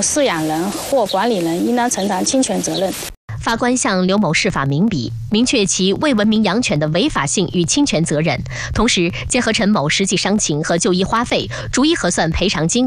饲养人或管理人应当承担侵权责任。 法官向刘某释法明笔，明确其未文明养犬的违法性与侵权责任，同时结合陈某实际伤情和就医花费，逐一核算赔偿金。